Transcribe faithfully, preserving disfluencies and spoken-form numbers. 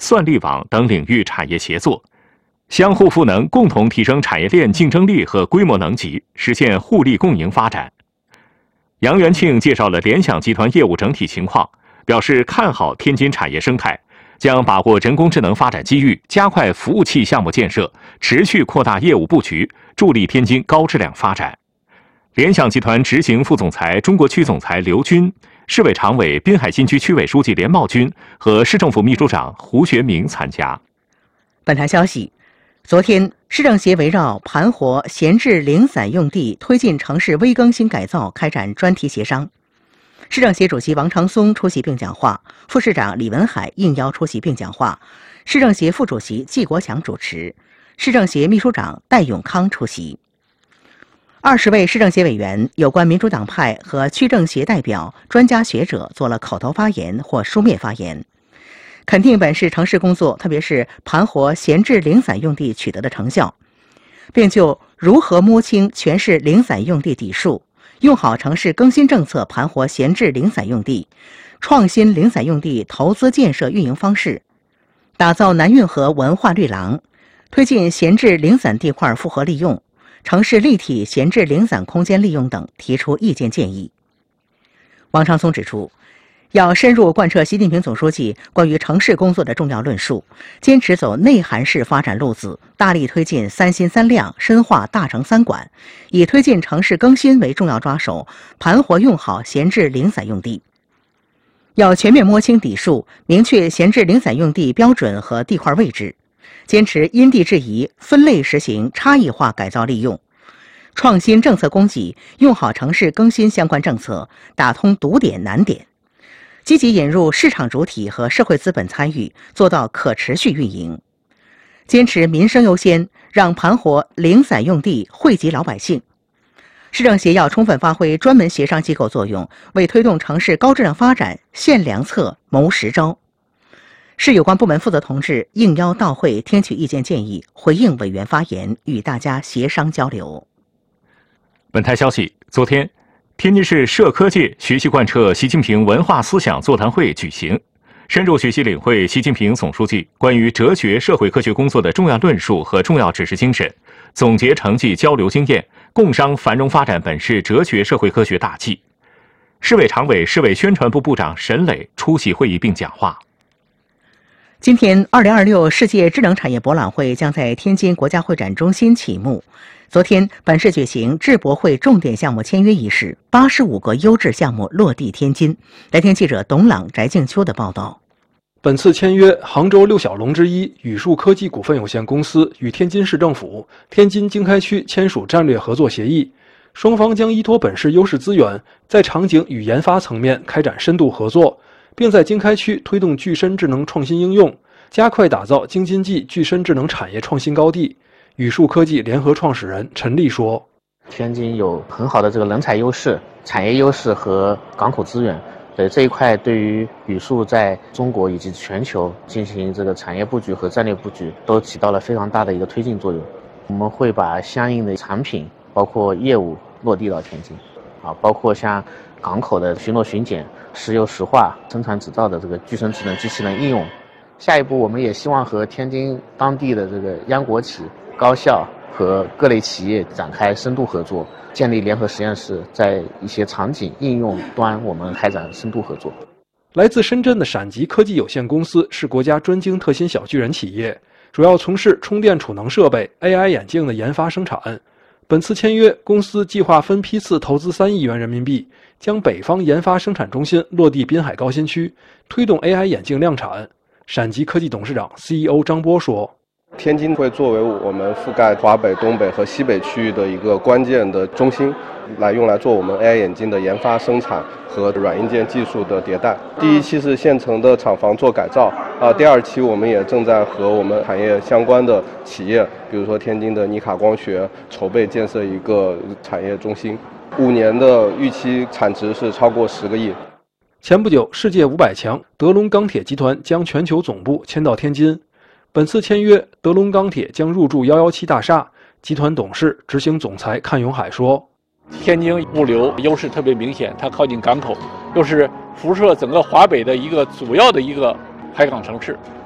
算力网等领域产业协作，相互赋能，共同提升产业链竞争力和规模能级，实现互利共赢发展。杨元庆介绍了联想集团业务整体情况，表示看好天津产业生态，将把握人工智能发展机遇，加快服务器项目建设，持续扩大业务布局，助力天津高质量发展。联想集团执行副总裁、中国区总裁刘军、市委常委、滨海新区区委书记连茂军和市政府秘书长胡学明参加。 本台消息，昨天，市政协围绕盘活闲置零散用地推进城市微更新改造开展专题协商。市政协主席王长松出席并讲话，副市长李文海应邀出席并讲话，市政协副主席季国强主持，市政协秘书长戴永康出席。二十位市政协委员、有关民主党派和区政协代表、专家学者做了口头发言或书面发言，肯定本市城市工作，特别是盘活闲置零散用地取得的成效，并就如何摸清全市零散用地底数，用好城市更新政策盘活闲置零散用地，创新零散用地投资建设运营方式，打造南运河文化绿廊，推进闲置零散地块复合利用，城市立体闲置零散空间利用等提出意见建议。王长松指出，要深入贯彻习近平总书记关于城市工作的重要论述，坚持走内涵式发展路子，大力推进三新三亮，深化大城三管，以推进城市更新为重要抓手，盘活用好闲置零散用地。要全面摸清底数，明确闲置零散用地标准和地块位置，坚持因地制宜，分类实行差异化改造利用，创新政策供给，用好城市更新相关政策，打通堵点难点，积极引入市场主体和社会资本参与，做到可持续运营。坚持民生优先，让盘活零散用地惠及老百姓。市政协要充分发挥专门协商机构作用，为推动城市高质量发展献良策、谋实招。市有关部门负责同志应邀到会，听取意见建议，回应委员发言，与大家协商交流。 本台消息，昨天，天津市社科界学习贯彻习近平文化思想座谈会举行，深入学习领会习近平总书记关于哲学社会科学工作的重要论述和重要指示精神，总结成绩交流经验，共商繁荣发展本市哲学社会科学大计。市委常委、市委宣传部部长沈磊出席会议并讲话。 今天，二零二六世界智能产业博览会将在天津国家会展中心启幕。昨天，本市举行智博会重点项目签约仪式，八十五个优质项目落地天津。来听记者董朗、翟静秋的报道。 本次签约杭州六小龙之一宇树科技股份有限公司与天津市政府、天津经开区签署战略合作协议，双方将依托本市优势资源，在场景与研发层面开展深度合作，并在经开区推动具身智能创新应用，加快打造京津冀具身智能产业创新高地。宇树科技联合创始人陈立说：“ 天津有很好的这个人才优势、产业优势和港口资源，对这一块对于宇树在中国以及全球进行这个产业布局和战略布局都起到了非常大的一个推进作用。我们会把相应的产品包括业务落地到天津，啊，包括像港口的巡逻巡检、石油石化、生产制造的这个具身智能机器人应用。下一步，我们也希望和天津当地的这个央国企、高校和各类企业展开深度合作，建立联合实验室，在一些场景应用端我们开展深度合作。” 来自深圳的闪极科技有限公司是国家专精特新小巨人企业，主要从事充电储能设备、A I 眼镜的研发生产。本次签约，公司计划分批次投资三亿元人民币，将北方研发生产中心落地滨海高新区，推动 A I 眼镜量产。闪极科技董事长 C E O 张波说：“ 天津会作为我们覆盖华北、东北和西北区域的一个关键的中心，来用来做我们 A I 眼镜的研发、生产和软硬件技术的迭代。第一期是现成的厂房做改造，啊，第二期我们也正在和我们产业相关的企业，比如说天津的尼卡光学，筹备建设一个产业中心。五年的预期产值是超过十个亿。” 前不久，世界五百强德龙钢铁集团将全球总部迁到天津。本次签约，德龙钢铁将入驻一一七大厦。集团董事、执行总裁阚永海说：“ 天津物流优势特别明显，它靠近港口，又是辐射整个华北的一个主要的一个海港城市。